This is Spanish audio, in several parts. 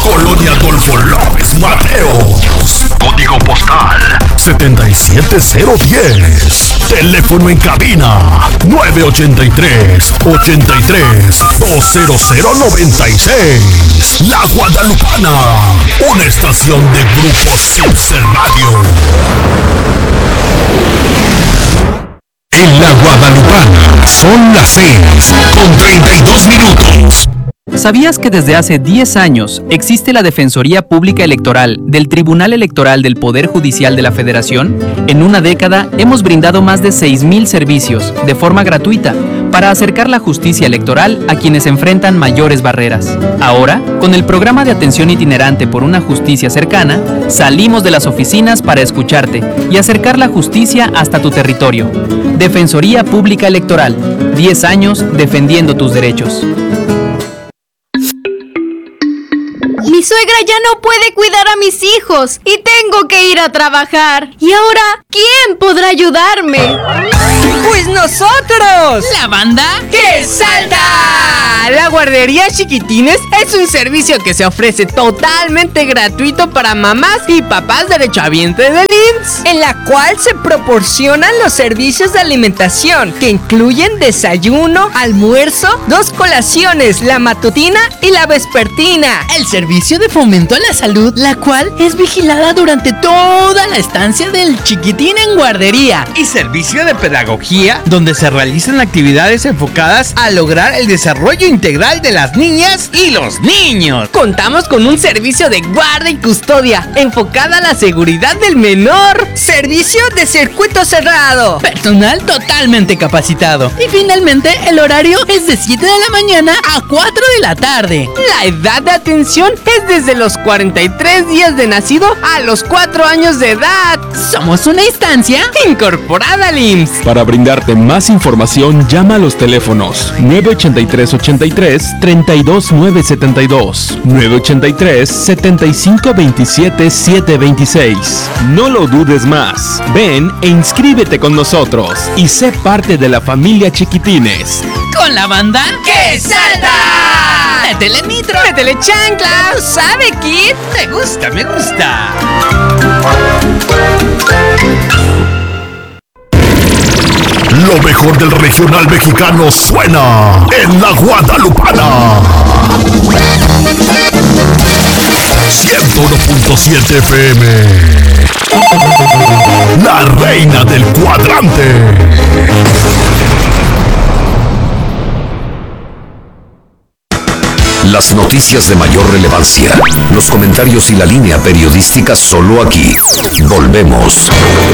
Colonia Adolfo López Mateos. Código postal 77010. Teléfono en cabina 983-83-20096. La Guadalupana, una estación de Grupo Sitzer Radio. En la Guadalupana son las 6:32. ¿Sabías que desde hace 10 años existe la Defensoría Pública Electoral del Tribunal Electoral del Poder Judicial de la Federación? En una década hemos brindado más de 6,000 servicios de forma gratuita para acercar la justicia electoral a quienes enfrentan mayores barreras. Ahora, con el programa de atención itinerante por una justicia cercana, salimos de las oficinas para escucharte y acercar la justicia hasta tu territorio. Defensoría Pública Electoral, 10 años defendiendo tus derechos. Mi suegra ya no puede cuidar a mis hijos y tengo que ir a trabajar. ¿Y ahora quién podrá ayudarme? ¡Pues nosotros! ¿La banda? ¡Que salta! La guardería Chiquitines es un servicio que se ofrece totalmente gratuito para mamás y papás derechohabientes del IMSS, en la cual se proporcionan los servicios de alimentación que incluyen desayuno, almuerzo, 2 colaciones, la matutina y la vespertina. El servicio de fomento a la salud, la cual es vigilada durante toda la estancia del chiquitín en guardería. Y servicio de pedagogía, donde se realizan actividades enfocadas a lograr el desarrollo integral de las niñas y los niños. Contamos con un servicio de guarda y custodia enfocada a la seguridad del menor. Servicio de circuito cerrado. Personal totalmente capacitado. Y finalmente el horario es de 7 de la mañana a 4 de la tarde. La edad de atención es desde los 43 días de nacido a los 4 años de edad. Somos una instancia incorporada al IMSS. Para brindarte más información, llama a los teléfonos 983-83-32972, 983-7527-726. No lo dudes más. Ven e inscríbete con nosotros y sé parte de la familia Chiquitines. Con la banda ¡Que salta! ¡Métele nitro! ¡Métele chancla! ¿Sabe, Kid? Me gusta, me gusta. Lo mejor del regional mexicano suena en la Guadalupana. 101.7 FM. La reina del cuadrante. Las noticias de mayor relevancia, los comentarios y la línea periodística solo aquí. Volvemos.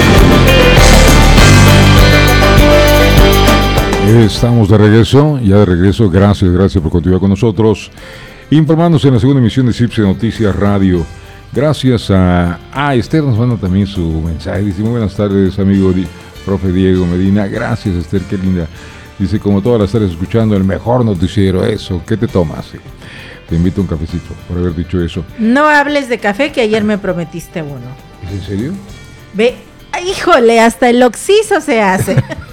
Estamos de regreso, gracias por continuar con nosotros, informándose en la segunda emisión de CIPSE Noticias Radio. Gracias a Esther, nos manda también su mensaje, dice: muy buenas tardes, amigo profe Diego Medina. Gracias, Esther, qué linda. Dice: como todas las tardes escuchando el mejor noticiero. Eso, ¿qué te tomas? Te invito a un cafecito por haber dicho eso. No hables de café, que ayer me prometiste uno. ¿Es en serio? Ve, híjole, hasta el oxiso se hace.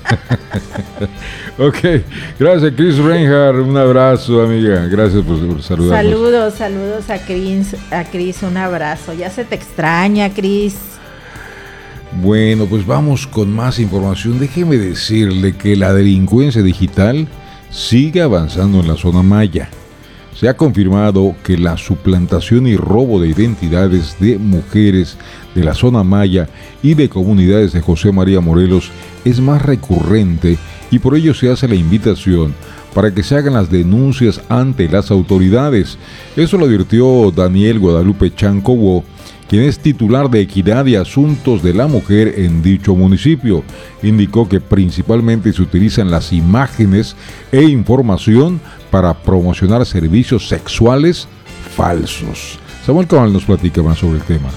Ok, gracias Chris Reinhardt, un abrazo, amiga, gracias por saludarnos. Saludos a Chris, un abrazo, ya se te extraña, Chris. Bueno, pues vamos con más información. Déjeme decirle que la delincuencia digital sigue avanzando en la zona maya. Se ha confirmado que la suplantación y robo de identidades de mujeres de la zona maya y de comunidades de José María Morelos es más recurrente, y por ello se hace la invitación para que se hagan las denuncias ante las autoridades. Eso lo advirtió Daniel Guadalupe Chancobo, quien es titular de Equidad y Asuntos de la Mujer en dicho municipio. Indicó que principalmente se utilizan las imágenes e información para promocionar servicios sexuales falsos. Samuel Cabal nos platica más sobre el tema.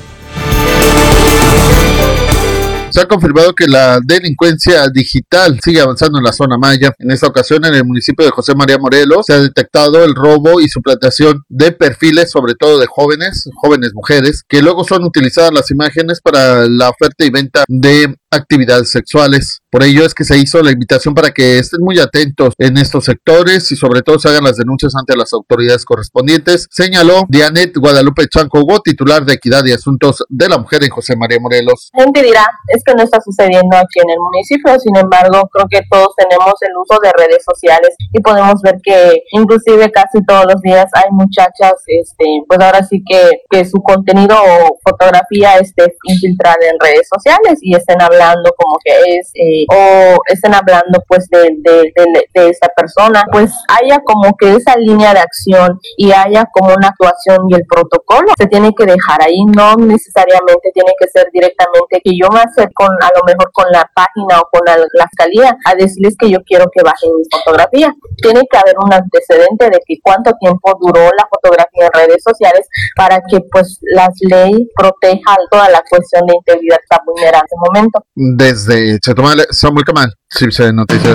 Se ha confirmado que la delincuencia digital sigue avanzando en la zona maya. En esta ocasión, en el municipio de José María Morelos, se ha detectado el robo y suplantación de perfiles, sobre todo de jóvenes mujeres, que luego son utilizadas las imágenes para la oferta y venta de actividades sexuales. Por ello es que se hizo la invitación para que estén muy atentos en estos sectores y sobre todo se hagan las denuncias ante las autoridades correspondientes, señaló Dianet Guadalupe Chanco Hugo, titular de Equidad y Asuntos de la Mujer en José María Morelos. La gente dirá, es que no está sucediendo aquí en el municipio, sin embargo, creo que todos tenemos el uso de redes sociales y podemos ver que inclusive casi todos los días hay muchachas, pues ahora sí que su contenido o fotografía esté infiltrada en redes sociales y estén hablando como que es, o estén hablando pues de esta persona, pues haya como que esa línea de acción y haya como una actuación y el protocolo se tiene que dejar ahí, no necesariamente tiene que ser directamente que yo me acerco a lo mejor con la página o con la fiscalía a decirles que yo quiero que bajen mis fotografías. Tiene que haber un antecedente de que cuánto tiempo duró la fotografía en redes sociales para que pues la ley proteja toda la cuestión de integridad que está vulnerada en ese momento. Desde Chetumal, Samuel Camal, CIBSE Noticias.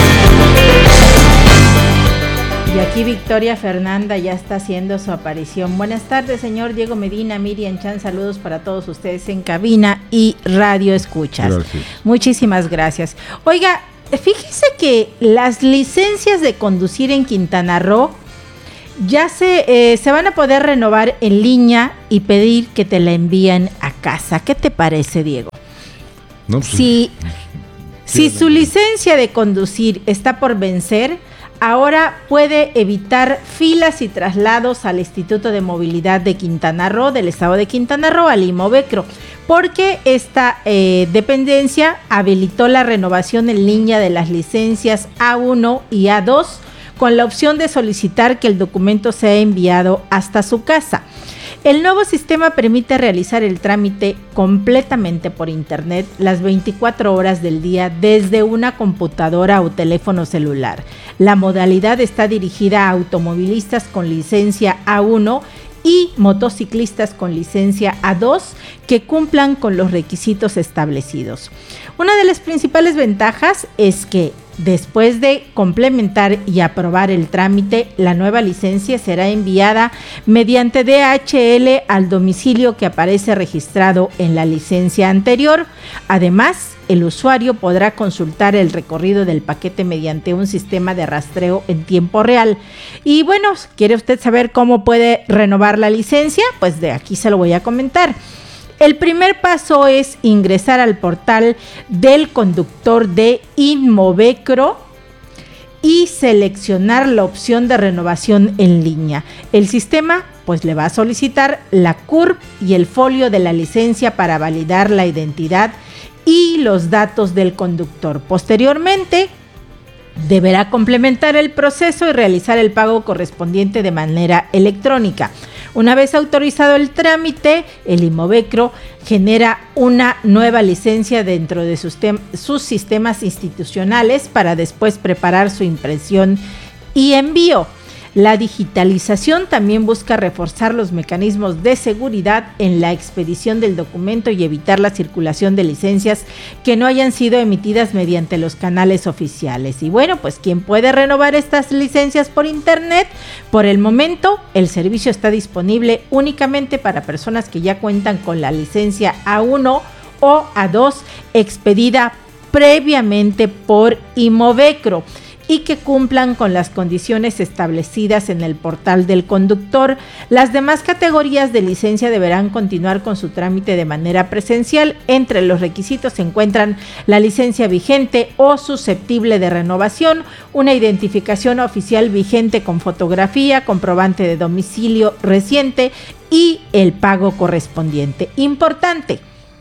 Y aquí Victoria Fernanda ya está haciendo su aparición. Buenas tardes, señor Diego Medina, Miriam Chan, saludos para todos ustedes en cabina y radio escuchas. Gracias. Muchísimas gracias. Oiga, fíjese que las licencias de conducir en Quintana Roo ya se van a poder renovar en línea y pedir que te la envíen a casa. ¿Qué te parece, Diego? No, pues, si su licencia de conducir está por vencer, ahora puede evitar filas y traslados al Instituto de Movilidad de Quintana Roo, del estado de Quintana Roo, al IMOVECRO, porque esta dependencia habilitó la renovación en línea de las licencias A1 y A2 con la opción de solicitar que el documento sea enviado hasta su casa. El nuevo sistema permite realizar el trámite completamente por internet las 24 horas del día desde una computadora o teléfono celular. La modalidad está dirigida a automovilistas con licencia A1 y motociclistas con licencia A2 que cumplan con los requisitos establecidos. Una de las principales ventajas es que después de complementar y aprobar el trámite, la nueva licencia será enviada mediante DHL al domicilio que aparece registrado en la licencia anterior. Además, el usuario podrá consultar el recorrido del paquete mediante un sistema de rastreo en tiempo real. Y bueno, ¿quiere usted saber cómo puede renovar la licencia? Pues de aquí se lo voy a comentar. El primer paso es ingresar al portal del conductor de IMOVECRO y seleccionar la opción de renovación en línea. El sistema pues le va a solicitar la CURP y el folio de la licencia para validar la identidad y los datos del conductor. Posteriormente, deberá complementar el proceso y realizar el pago correspondiente de manera electrónica. Una vez autorizado el trámite, el IMOVECRO genera una nueva licencia dentro de sus sistemas institucionales para después preparar su impresión y envío. La digitalización también busca reforzar los mecanismos de seguridad en la expedición del documento y evitar la circulación de licencias que no hayan sido emitidas mediante los canales oficiales. Y bueno, pues ¿quién puede renovar estas licencias por internet? Por el momento, el servicio está disponible únicamente para personas que ya cuentan con la licencia A1 o A2 expedida previamente por IMOVECRO y que cumplan con las condiciones establecidas en el portal del conductor. Las demás categorías de licencia deberán continuar con su trámite de manera presencial. Entre los requisitos se encuentran la licencia vigente o susceptible de renovación, una identificación oficial vigente con fotografía, comprobante de domicilio reciente y el pago correspondiente. Importante: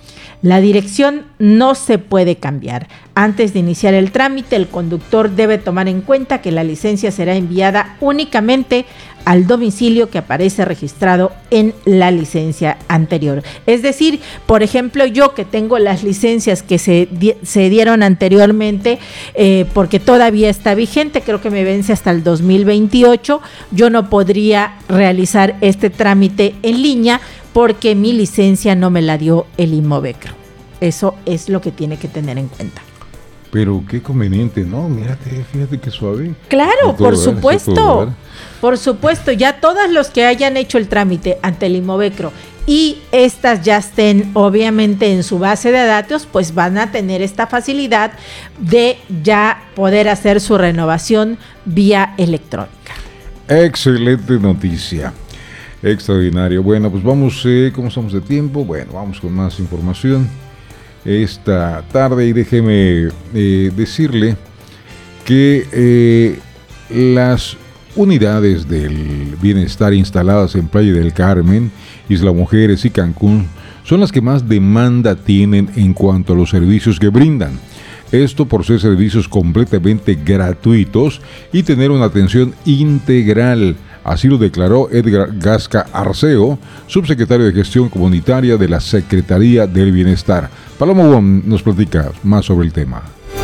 la dirección no se puede cambiar. Antes de iniciar el trámite, el conductor debe tomar en cuenta que la licencia será enviada únicamente al domicilio que aparece registrado en la licencia anterior. Es decir, por ejemplo, yo que tengo las licencias que se dieron anteriormente, porque todavía está vigente, creo que me vence hasta el 2028, yo no podría realizar este trámite en línea porque mi licencia no me la dio el IMOVECRO. Eso es lo que tiene que tener en cuenta. Pero qué conveniente, ¿no? Mírate, fíjate qué suave. Claro, por supuesto. Por supuesto, ya todos los que hayan hecho el trámite ante el IMOVECRO y estas ya estén obviamente en su base de datos, pues van a tener esta facilidad de ya poder hacer su renovación vía electrónica. Excelente noticia. Extraordinario. Bueno, pues vamos, ¿cómo estamos de tiempo? Bueno, vamos con más información esta tarde y déjeme decirle que las unidades del bienestar instaladas en Playa del Carmen, Isla Mujeres y Cancún son las que más demanda tienen en cuanto a los servicios que brindan. Esto por ser servicios completamente gratuitos y tener una atención integral. Así lo declaró Edgar Gasca Arceo, subsecretario de Gestión Comunitaria de la Secretaría del Bienestar. Paloma Wong nos platica más sobre el tema.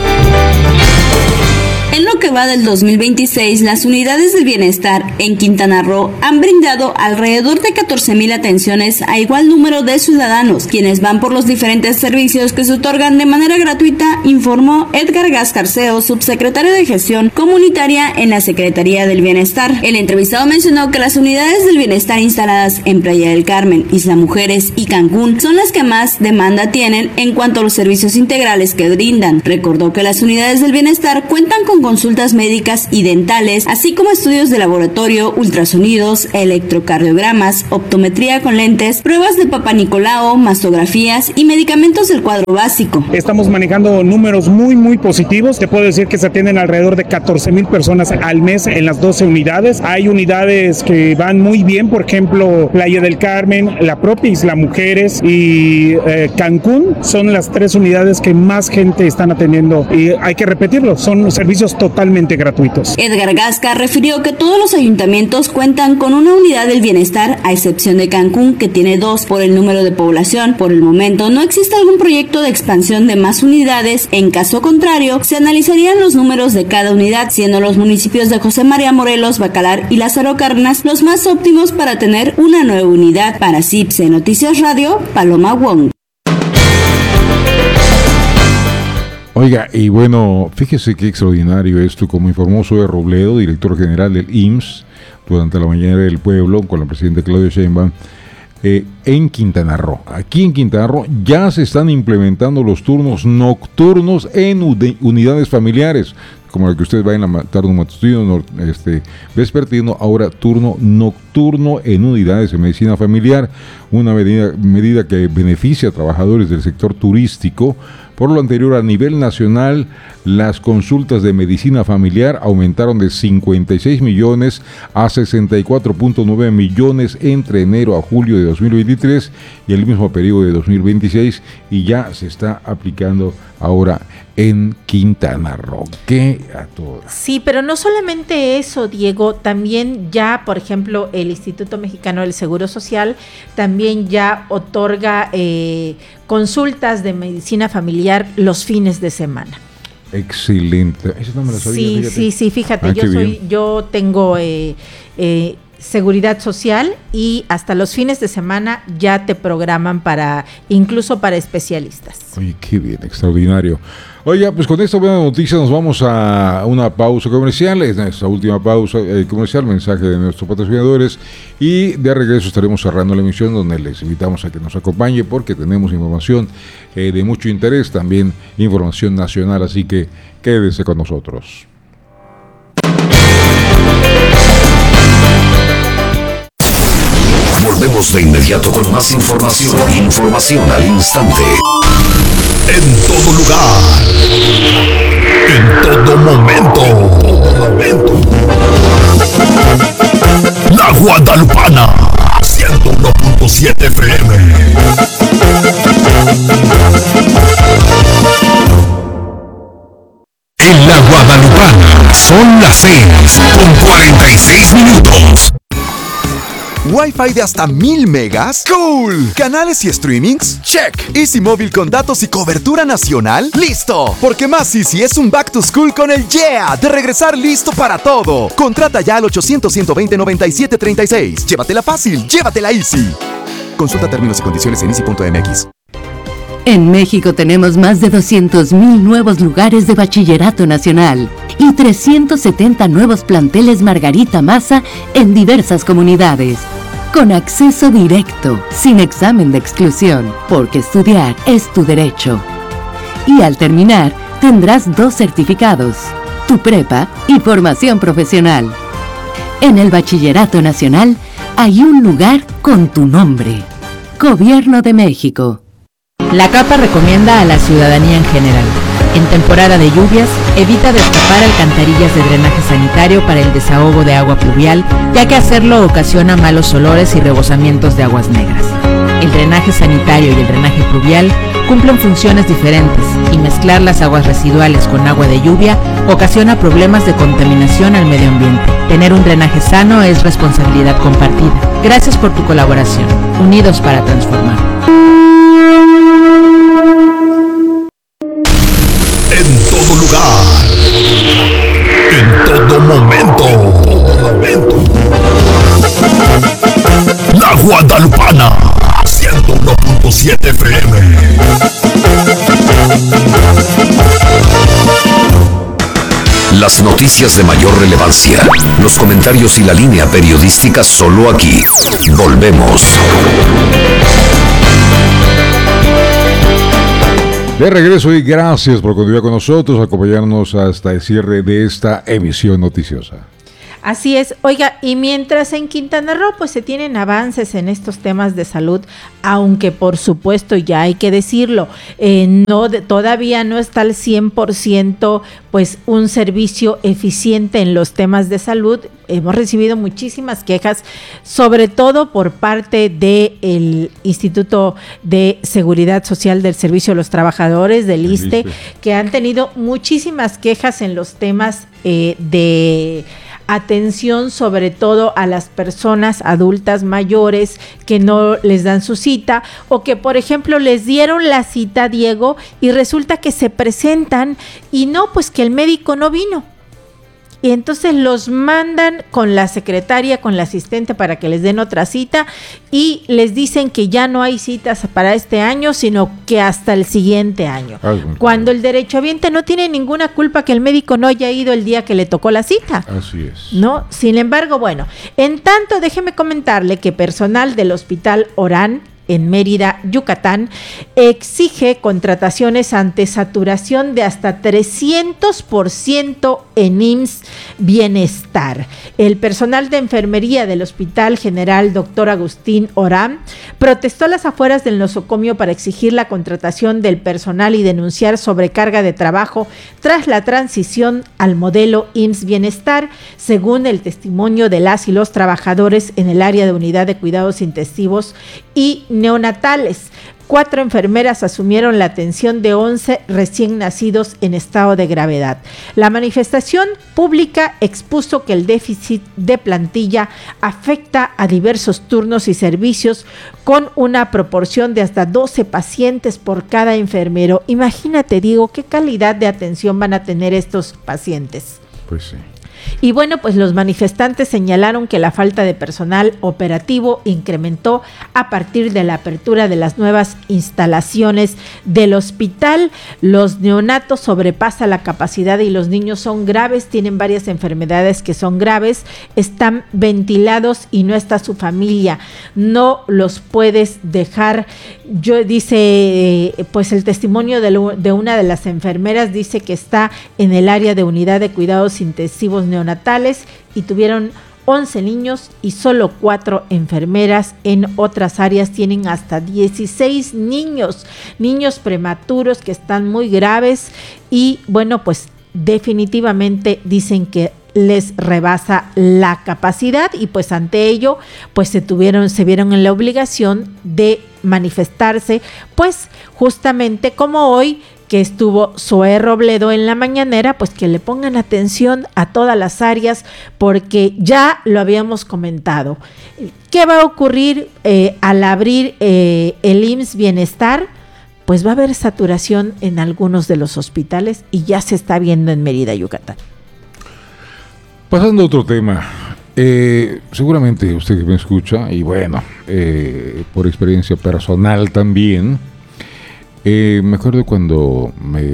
En lo que va del 2026, las unidades del bienestar en Quintana Roo han brindado alrededor de 14,000 atenciones a igual número de ciudadanos, quienes van por los diferentes servicios que se otorgan de manera gratuita, informó Edgar Gascarceo, subsecretario de Gestión Comunitaria en la Secretaría del Bienestar. El entrevistado mencionó que las unidades del bienestar instaladas en Playa del Carmen, Isla Mujeres y Cancún son las que más demanda tienen en cuanto a los servicios integrales que brindan. Recordó que las unidades del bienestar cuentan con consultas médicas y dentales, así como estudios de laboratorio, ultrasonidos, electrocardiogramas, optometría con lentes, pruebas de Papa Nicolau, mastografías y medicamentos del cuadro básico. Estamos manejando números muy positivos. Te puedo decir que se atienden alrededor de 14,000 personas al mes en las 12 unidades. Hay unidades que van muy bien, por ejemplo, Playa del Carmen, la propia Isla Mujeres y Cancún son las 3 unidades que más gente están atendiendo, y hay que repetirlo, son servicios totalmente gratuitos. Edgar Gasca refirió que todos los ayuntamientos cuentan con una unidad del bienestar, a excepción de Cancún, que tiene 2 por el número de población. Por el momento no existe algún proyecto de expansión de más unidades. En caso contrario, se analizarían los números de cada unidad, siendo los municipios de José María Morelos, Bacalar y Lázaro Cárdenas los más óptimos para tener una nueva unidad. Para CIPSE Noticias Radio, Paloma Wong. Oiga, y bueno, fíjese qué extraordinario esto, como informó Zoe Robledo, director general del IMSS, durante la mañana del pueblo, con la presidenta Claudia Sheinbaum, en Quintana Roo. Aquí en Quintana Roo ya se están implementando los turnos nocturnos en unidades familiares, como la que usted va en la tarde matutino, vespertino, ahora turno nocturno en unidades de medicina familiar, una medida que beneficia a trabajadores del sector turístico. Por lo anterior, a nivel nacional, las consultas de medicina familiar aumentaron de 56 millones a 64.9 millones entre enero a julio de 2023 y el mismo periodo de 2026, y ya se está aplicando ahora en Quintana Roo. ¿Qué a todo? Sí, pero no solamente eso, Diego, también ya, por ejemplo, el Instituto Mexicano del Seguro Social también ya otorga consultas de medicina familiar los fines de semana. Excelente. Eso no me lo sabía, Sí, fíjate, yo tengo seguridad social y hasta los fines de semana ya te programan incluso para especialistas. Oye, qué bien, extraordinario. Oye, pues con esta buena noticia nos vamos a una pausa comercial, es nuestra última pausa comercial, mensaje de nuestros patrocinadores, y de regreso estaremos cerrando la emisión, donde les invitamos a que nos acompañe porque tenemos información de mucho interés, también información nacional, así que quédese con nosotros. Volvemos de inmediato con más información. Información al instante. En todo lugar. En todo momento. La Guadalupana. 101.7 FM. En la Guadalupana son las 6:46. Wi-Fi de hasta 1000 megas. ¡Cool! ¿Canales y streamings? ¡Check! ¿Easy Móvil con datos y cobertura nacional? ¡Listo! Porque más Easy es un back to school con el Yeah de regresar listo para todo. Contrata ya al 800-120-9736. Llévatela fácil, llévatela Easy. Consulta términos y condiciones en easy.mx. En México tenemos más de 200,000 nuevos lugares de bachillerato nacional y 370 nuevos planteles Margarita Maza en diversas comunidades. con acceso directo, sin examen de exclusión, porque estudiar es tu derecho. Y al terminar, tendrás 2 certificados, tu prepa y formación profesional. En el Bachillerato Nacional hay un lugar con tu nombre. Gobierno de México. La CAPA recomienda a la ciudadanía en general: en temporada de lluvias, evita destapar alcantarillas de drenaje sanitario para el desahogo de agua pluvial, ya que hacerlo ocasiona malos olores y rebosamientos de aguas negras. El drenaje sanitario y el drenaje pluvial cumplen funciones diferentes, y mezclar las aguas residuales con agua de lluvia ocasiona problemas de contaminación al medio ambiente. Tener un drenaje sano es responsabilidad compartida. Gracias por tu colaboración. Unidos para transformar. En todo lugar, en todo momento, La Guadalupana, 101.7 FM. Las noticias de mayor relevancia, los comentarios y la línea periodística solo aquí. Volvemos. De regreso y gracias por continuar con nosotros, acompañarnos hasta el cierre de esta emisión noticiosa. Así es, oiga, y mientras en Quintana Roo pues se tienen avances en estos temas de salud, aunque por supuesto ya hay que decirlo, todavía no está al 100% pues un servicio eficiente en los temas de salud. Hemos recibido muchísimas quejas, sobre todo por parte del Instituto de Seguridad Social del Servicio de los Trabajadores, del ISSSTE, que han tenido muchísimas quejas en los temas de atención, sobre todo a las personas adultas mayores que no les dan su cita, o que por ejemplo les dieron la cita, Diego, y resulta que se presentan y no, pues que el médico no vino. Y entonces los mandan con la secretaria, con la asistente para que les den otra cita, y les dicen que ya no hay citas para este año, sino que hasta el siguiente año. Cuando el derechohabiente no tiene ninguna culpa que el médico no haya ido el día que le tocó la cita. Así es. ¿No? Sin embargo, bueno, en tanto déjeme comentarle que personal del Hospital Orán en Mérida, Yucatán, exige contrataciones ante saturación de hasta 300% en IMSS Bienestar. El personal de enfermería del Hospital General Dr. Agustín Orán protestó a las afueras del nosocomio para exigir la contratación del personal y denunciar sobrecarga de trabajo tras la transición al modelo IMSS Bienestar, según el testimonio de las y los trabajadores en el área de unidad de cuidados intensivos y neonatales. 4 enfermeras asumieron la atención de 11 recién nacidos en estado de gravedad. La manifestación pública expuso que el déficit de plantilla afecta a diversos turnos y servicios con una proporción de hasta 12 pacientes por cada enfermero. Imagínate, digo, qué calidad de atención van a tener estos pacientes. Pues sí. Y bueno, pues los manifestantes señalaron que la falta de personal operativo incrementó a partir de la apertura de las nuevas instalaciones del hospital. Los neonatos sobrepasan la capacidad y los niños son graves, tienen varias enfermedades que son graves, están ventilados y no está su familia. No los puedes dejar. Dice, pues el testimonio de una de las enfermeras dice que está en el área de unidad de cuidados intensivos neonatales y tuvieron 11 niños y solo 4 enfermeras. En otras áreas tienen hasta 16 niños prematuros que están muy graves y bueno, pues definitivamente dicen que les rebasa la capacidad y pues ante ello pues se vieron en la obligación de manifestarse, pues justamente como hoy que estuvo Zoé Robledo en la mañanera, pues que le pongan atención a todas las áreas, porque ya lo habíamos comentado. ¿Qué va a ocurrir al abrir el IMSS Bienestar? Pues va a haber saturación en algunos de los hospitales y ya se está viendo en Mérida, Yucatán. Pasando a otro tema, seguramente usted que me escucha, y bueno, por experiencia personal también, me acuerdo cuando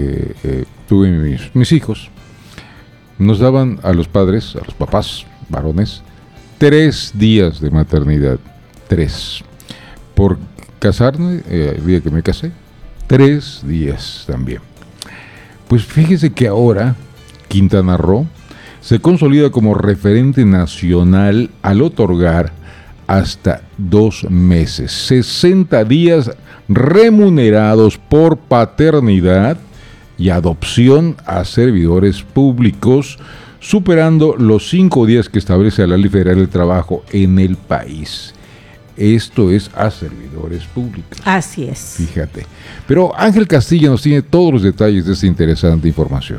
tuve mis hijos, nos daban a los padres, a los papás varones, 3 días de maternidad. 3. Por casarme, el día que me casé, 3 días también. Pues fíjese que ahora Quintana Roo se consolida como referente nacional al otorgar hasta 2 meses, 60 días remunerados por paternidad y adopción a servidores públicos, superando los 5 días que establece la Ley Federal del Trabajo en el país. Esto es a servidores públicos. Así es. Fíjate. Pero Ángel Castilla nos tiene todos los detalles de esta interesante información.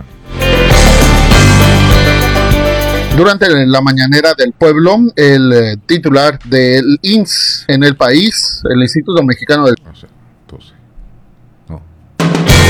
Durante la mañanera del pueblo, el titular del INSS en el país, el Instituto Mexicano del